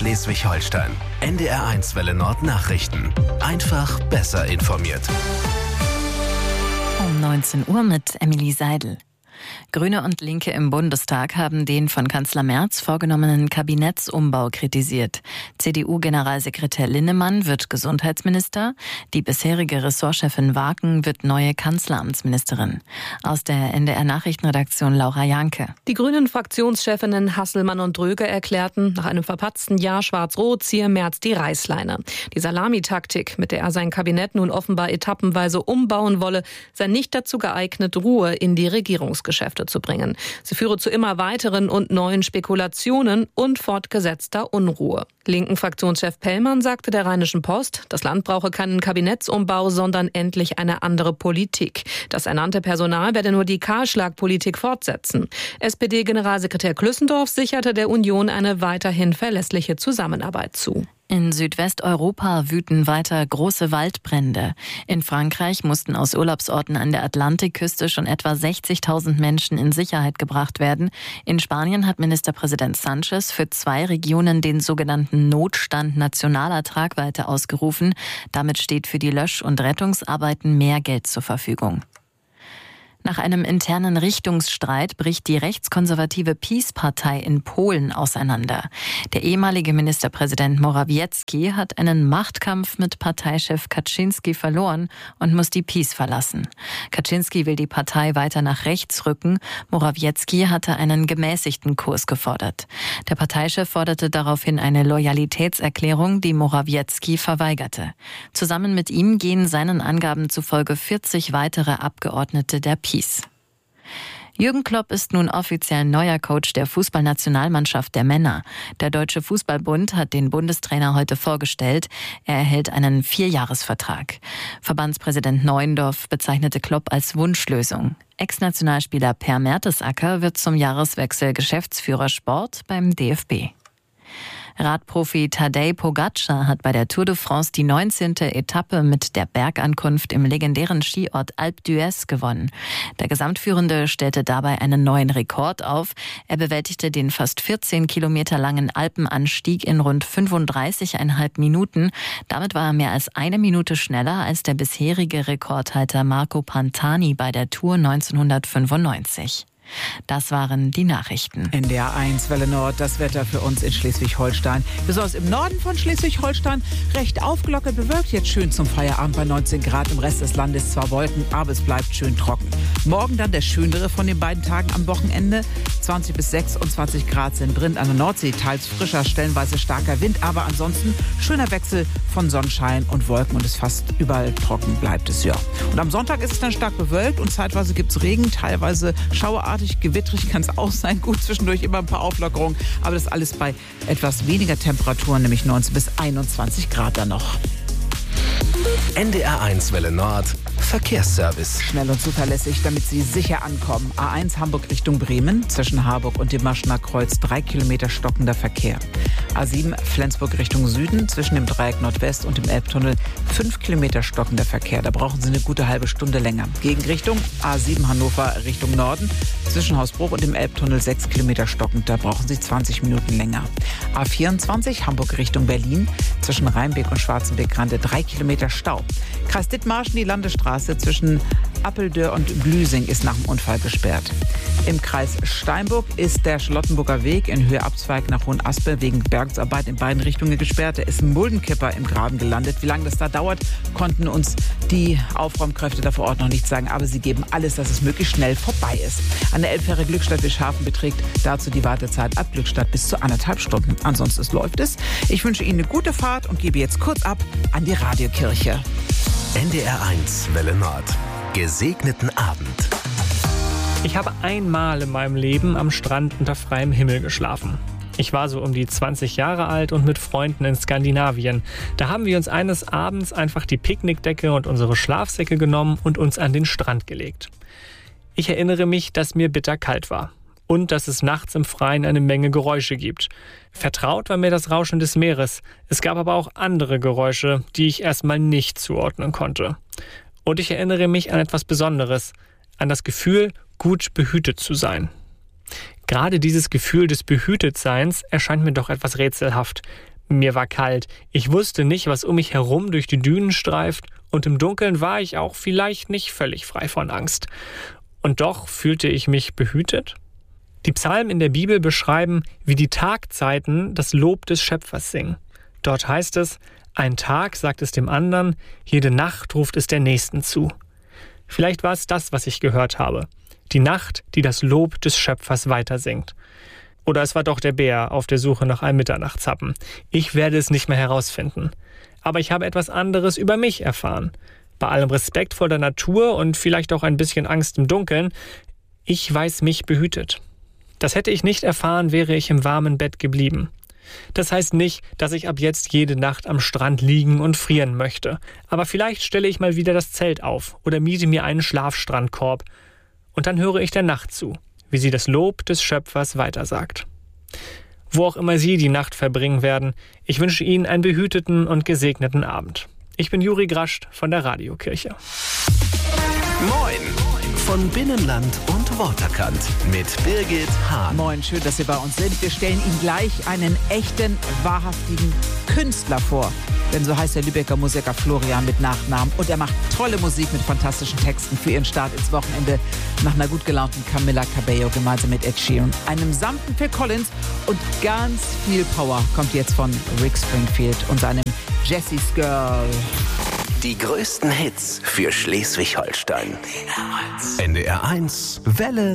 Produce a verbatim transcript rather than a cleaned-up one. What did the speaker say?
Schleswig-Holstein. N D R eins Welle Nord Nachrichten. Einfach besser informiert. Um neunzehn Uhr mit Emily Seidel. Grüne und Linke im Bundestag haben den von Kanzler Merz vorgenommenen Kabinettsumbau kritisiert. C D U-Generalsekretär Linnemann wird Gesundheitsminister, die bisherige Ressortchefin Waken wird neue Kanzleramtsministerin. Aus der N D R-Nachrichtenredaktion Laura Janke. Die Grünen-Fraktionschefinnen Hasselmann und Dröge erklärten, nach einem verpatzten Jahr Schwarz-Rot ziehe Merz die Reißleine. Die Salamitaktik, mit der er sein Kabinett nun offenbar etappenweise umbauen wolle, sei nicht dazu geeignet, Ruhe in die Regierungsgeschäfte zu bringen. Sie führe zu immer weiteren und neuen Spekulationen und fortgesetzter Unruhe. Linken Fraktionschef Pellmann sagte der Rheinischen Post, das Land brauche keinen Kabinettsumbau, sondern endlich eine andere Politik. Das ernannte Personal werde nur die Kahlschlagpolitik fortsetzen. S P D-Generalsekretär Klüssendorf sicherte der Union eine weiterhin verlässliche Zusammenarbeit zu. In Südwesteuropa wüten weiter große Waldbrände. In Frankreich mussten aus Urlaubsorten an der Atlantikküste schon etwa sechzigtausend Menschen in Sicherheit gebracht werden. In Spanien hat Ministerpräsident Sánchez für zwei Regionen den sogenannten Notstand nationaler Tragweite ausgerufen. Damit steht für die Lösch- und Rettungsarbeiten mehr Geld zur Verfügung. Nach einem internen Richtungsstreit bricht die rechtskonservative PiS-Partei in Polen auseinander. Der ehemalige Ministerpräsident Morawiecki hat einen Machtkampf mit Parteichef Kaczynski verloren und muss die PiS verlassen. Kaczynski will die Partei weiter nach rechts rücken. Morawiecki hatte einen gemäßigten Kurs gefordert. Der Parteichef forderte daraufhin eine Loyalitätserklärung, die Morawiecki verweigerte. Zusammen mit ihm gehen seinen Angaben zufolge vierzig weitere Abgeordnete der PiS. Jürgen Klopp ist nun offiziell neuer Coach der Fußballnationalmannschaft der Männer. Der Deutsche Fußballbund hat den Bundestrainer heute vorgestellt. Er erhält einen Vierjahresvertrag. Verbandspräsident Neuendorf bezeichnete Klopp als Wunschlösung. Ex-Nationalspieler Per Mertesacker wird zum Jahreswechsel Geschäftsführer Sport beim D F B. Radprofi Tadej Pogačar hat bei der Tour de France die neunzehnte Etappe mit der Bergankunft im legendären Skiort Alpe d'Huez gewonnen. Der Gesamtführende stellte dabei einen neuen Rekord auf. Er bewältigte den fast vierzehn Kilometer langen Alpenanstieg in rund fünfunddreißig Komma fünf Minuten. Damit war er mehr als eine Minute schneller als der bisherige Rekordhalter Marco Pantani bei der Tour neunzehnhundertfünfundneunzig. Das waren die Nachrichten. N D R eins Welle Nord, das Wetter für uns in Schleswig-Holstein. Besonders im Norden von Schleswig-Holstein recht aufgelockert bewölkt. Jetzt schön zum Feierabend bei neunzehn Grad. Im Rest des Landes zwar Wolken, aber es bleibt schön trocken. Morgen dann der schönere von den beiden Tagen am Wochenende. zwanzig bis sechsundzwanzig Grad sind drin. An der Nordsee teils frischer, stellenweise starker Wind. Aber ansonsten schöner Wechsel von Sonnenschein und Wolken. Und es fast überall trocken bleibt es, ja. Und am Sonntag ist es dann stark bewölkt und zeitweise gibt es Regen, teilweise schauerartig. Gewittrig kann es auch sein. Gut, zwischendurch immer ein paar Auflockerungen. Aber das alles bei etwas weniger Temperaturen, nämlich neunzehn bis einundzwanzig Grad dann noch. N D R eins Welle Nord Verkehrsservice. Schnell und zuverlässig, damit Sie sicher ankommen. A eins Hamburg Richtung Bremen, zwischen Harburg und dem Maschner Kreuz drei Kilometer stockender Verkehr. A sieben Flensburg Richtung Süden, zwischen dem Dreieck Nordwest und dem Elbtunnel fünf Kilometer stockender Verkehr. Da brauchen Sie eine gute halbe Stunde länger. Gegenrichtung A sieben Hannover Richtung Norden, zwischen Hausbruch und dem Elbtunnel sechs Kilometer stockend. Da brauchen Sie zwanzig Minuten länger. A vierundzwanzig Hamburg Richtung Berlin, zwischen Rheinbeck und Schwarzenbeck-Rande drei Kilometer Stau. Kreis Dithmarschen, die Landesstraße zwischen Appeldörr und Blüsing ist nach dem Unfall gesperrt. Im Kreis Steinburg ist der Charlottenburger Weg in Höhe Abzweig nach Hohenaspel wegen Bergungsarbeit in beiden Richtungen gesperrt. Da ist ein Muldenkipper im Graben gelandet. Wie lange das da dauert, konnten uns die Aufräumkräfte da vor Ort noch nicht sagen. Aber sie geben alles, dass es möglichst schnell vorbei ist. An der Elbfähre Glückstadt-Wischhafen beträgt dazu die Wartezeit ab Glückstadt bis zu anderthalb Stunden. Ansonsten läuft es. Ich wünsche Ihnen eine gute Fahrt und gebe jetzt kurz ab an die Radiokirche. N D R eins Welle Nord. Gesegneten Abend. Ich habe einmal in meinem Leben am Strand unter freiem Himmel geschlafen. Ich war so um die zwanzig Jahre alt und mit Freunden in Skandinavien. Da haben wir uns eines Abends einfach die Picknickdecke und unsere Schlafsäcke genommen und uns an den Strand gelegt. Ich erinnere mich, dass mir bitterkalt war. Und dass es nachts im Freien eine Menge Geräusche gibt. Vertraut war mir das Rauschen des Meeres. Es gab aber auch andere Geräusche, die ich erstmal nicht zuordnen konnte. Und ich erinnere mich an etwas Besonderes, an das Gefühl, gut behütet zu sein. Gerade dieses Gefühl des Behütetseins erscheint mir doch etwas rätselhaft. Mir war kalt, ich wusste nicht, was um mich herum durch die Dünen streift, und im Dunkeln war ich auch vielleicht nicht völlig frei von Angst. Und doch fühlte ich mich behütet. Die Psalmen in der Bibel beschreiben, wie die Tagzeiten das Lob des Schöpfers singen. Dort heißt es, ein Tag sagt es dem anderen, jede Nacht ruft es der Nächsten zu. Vielleicht war es das, was ich gehört habe. Die Nacht, die das Lob des Schöpfers weitersingt. Oder es war doch der Bär auf der Suche nach einem Mitternachtshappen. Ich werde es nicht mehr herausfinden. Aber ich habe etwas anderes über mich erfahren. Bei allem Respekt vor der Natur und vielleicht auch ein bisschen Angst im Dunkeln, ich weiß mich behütet. Das hätte ich nicht erfahren, wäre ich im warmen Bett geblieben. Das heißt nicht, dass ich ab jetzt jede Nacht am Strand liegen und frieren möchte. Aber vielleicht stelle ich mal wieder das Zelt auf oder miete mir einen Schlafstrandkorb. Und dann höre ich der Nacht zu, wie sie das Lob des Schöpfers weitersagt. Wo auch immer Sie die Nacht verbringen werden, ich wünsche Ihnen einen behüteten und gesegneten Abend. Ich bin Juri Grascht von der Radiokirche. Moin von Binnenland und Waterkant mit Birgit Hahn. Moin, schön, dass Sie bei uns sind. Wir stellen Ihnen gleich einen echten, wahrhaftigen Künstler vor. Denn so heißt der Lübecker Musiker Florian mit Nachnamen. Und er macht tolle Musik mit fantastischen Texten für Ihren Start ins Wochenende nach einer gut gelaunten Camila Cabello gemeinsam mit Ed Sheeran. Einem sanften Phil Collins und ganz viel Power kommt jetzt von Rick Springfield und seinem Jessie's Girl. Die größten Hits für Schleswig-Holstein. N D R eins Welle